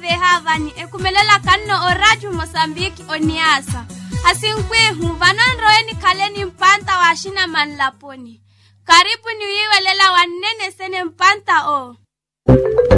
havani ekumelela kanno o Radio Mozambique oniasa. Asinkwihu vananroeni kaleni mpanta wa shina manlaponi. Karibu niwiwelela wanene sene mpanta o.